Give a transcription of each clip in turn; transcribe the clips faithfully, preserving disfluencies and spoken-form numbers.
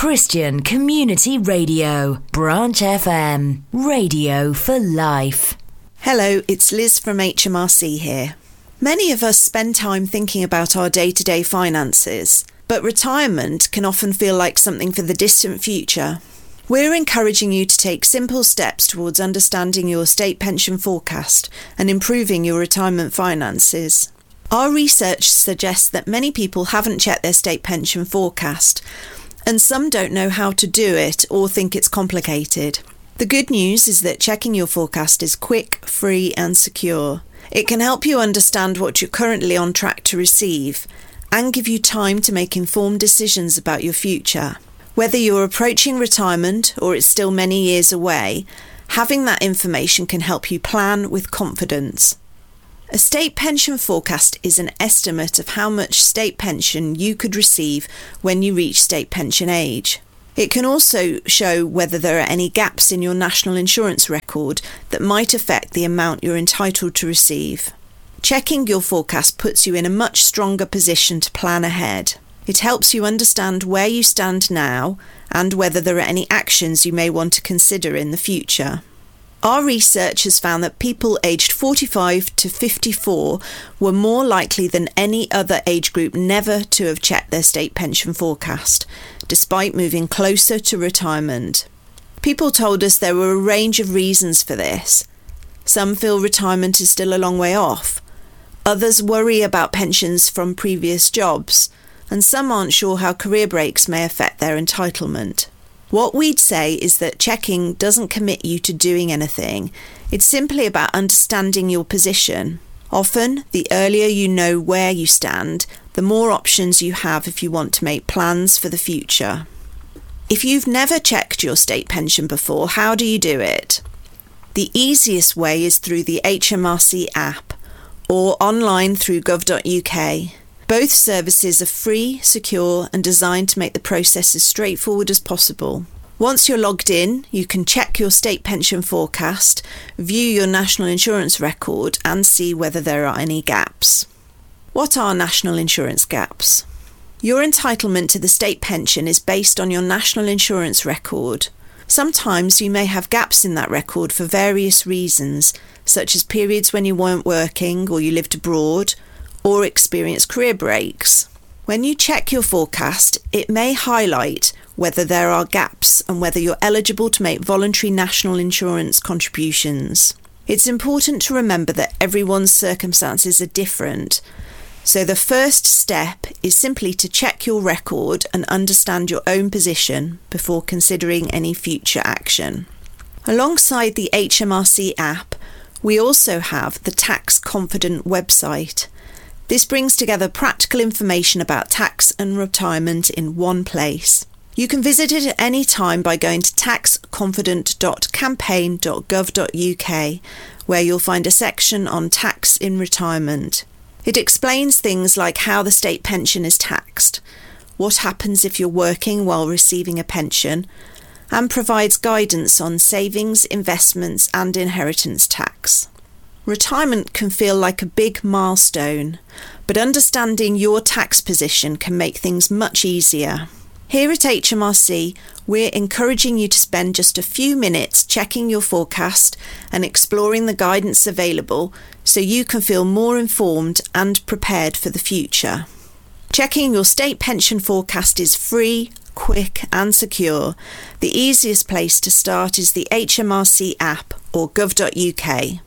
Christian Community Radio, Branch F M, radio for life. Hello, it's Liz from H M R C here. Many of us spend time thinking about our day-to-day finances, but retirement can often feel like something for the distant future. We're encouraging you to take simple steps towards understanding your state pension forecast and improving your retirement finances. Our research suggests that many people haven't checked their state pension forecast, and some don't know how to do it or think it's complicated. The good news is that checking your forecast is quick, free and secure. It can help you understand what you're currently on track to receive and give you time to make informed decisions about your future. Whether you're approaching retirement or it's still many years away, having that information can help you plan with confidence. A state pension forecast is an estimate of how much state pension you could receive when you reach state pension age. It can also show whether there are any gaps in your national insurance record that might affect the amount you're entitled to receive. Checking your forecast puts you in a much stronger position to plan ahead. It helps you understand where you stand now and whether there are any actions you may want to consider in the future. Our research has found that people aged forty-five to fifty-four were more likely than any other age group never to have checked their state pension forecast, despite moving closer to retirement. People told us there were a range of reasons for this. Some feel retirement is still a long way off. Others worry about pensions from previous jobs, and some aren't sure how career breaks may affect their entitlement. What we'd say is that checking doesn't commit you to doing anything. It's simply about understanding your position. Often, the earlier you know where you stand, the more options you have if you want to make plans for the future. If you've never checked your state pension before, how do you do it? The easiest way is through the H M R C app or online through gov dot U K. Both services are free, secure and designed to make the process as straightforward as possible. Once you're logged in, you can check your state pension forecast, view your national insurance record and see whether there are any gaps. What are national insurance gaps? Your entitlement to the state pension is based on your national insurance record. Sometimes you may have gaps in that record for various reasons, such as periods when you weren't working or you lived abroad, or experience career breaks. When you check your forecast, it may highlight whether there are gaps and whether you're eligible to make voluntary national insurance contributions. It's important to remember that everyone's circumstances are different, so the first step is simply to check your record and understand your own position before considering any future action. Alongside the H M R C app, we also have the Tax Confident website. This brings together practical information about tax and retirement in one place. You can visit it at any time by going to tax confident dot campaign dot gov dot U K, where you'll find a section on tax in retirement. It explains things like how the state pension is taxed, what happens if you're working while receiving a pension, and provides guidance on savings, investments and inheritance tax. Retirement can feel like a big milestone, but understanding your tax position can make things much easier. Here at H M R C, we're encouraging you to spend just a few minutes checking your forecast and exploring the guidance available so you can feel more informed and prepared for the future. Checking your state pension forecast is free, quick and secure. The easiest place to start is the H M R C app or gov dot U K.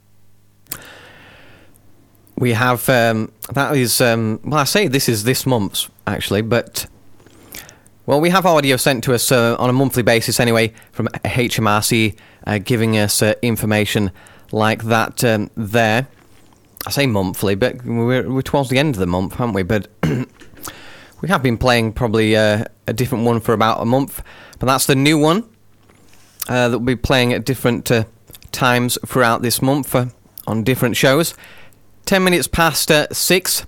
We have, um, that is, um, well, I say this is this month's, actually, but, well, we have audio sent to us uh, on a monthly basis anyway from H M R C uh, giving us uh, information like that um, there. I say monthly, but we're, we're towards the end of the month, aren't we? But we have been playing probably uh, a different one for about a month, but that's the new one uh, that we'll be playing at different uh, times throughout this month uh, on different shows. Ten minutes past uh, six.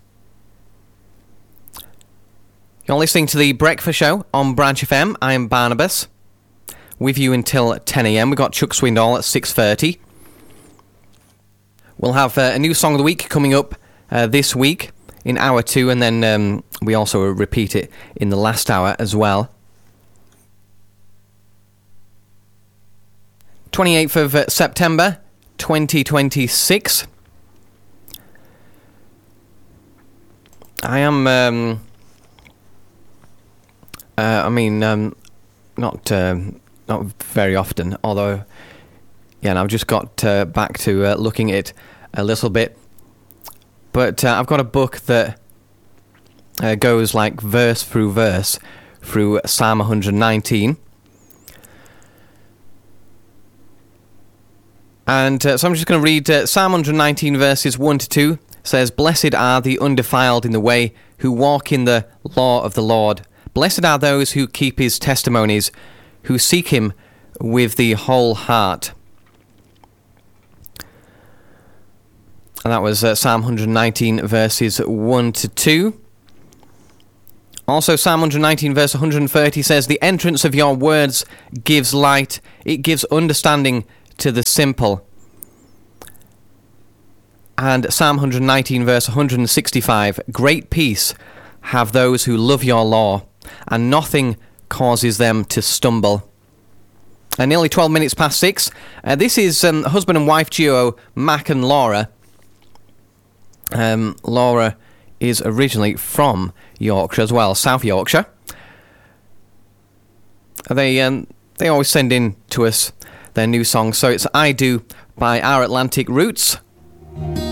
You're listening to the Breakfast Show on Branch F M. I am Barnabas, with you until ten a.m. We've got Chuck Swindoll at six thirty. We'll have uh, a new song of the week coming up uh, this week in hour two, and then um, we also repeat it in the last hour as well. twenty-eighth of uh, September, twenty twenty-six. I am, um, uh, I mean, um, not um, not very often, although, yeah, and I've just got uh, back to uh, looking at it a little bit. But uh, I've got a book that uh, goes like verse through verse through Psalm one nineteen. And uh, so I'm just going to read uh, Psalm one nineteen verses one to two. It says, "Blessed are the undefiled in the way, who walk in the law of the Lord. Blessed are those who keep his testimonies, who seek him with the whole heart." And that was uh, Psalm one nineteen verses one to two. Also, Psalm one nineteen verse one thirty says, "The entrance of your words gives light, it gives understanding to the simple." And Psalm one nineteen verse one sixty-five, "Great peace have those who love your law, and nothing causes them to stumble." And nearly twelve minutes past six. Uh, this is um, husband and wife duo Mac and Laura. Um, Laura is originally from Yorkshire as well, South Yorkshire. They um, they always send in to us their new song. So it's "I Do" by Our Atlantic Roots.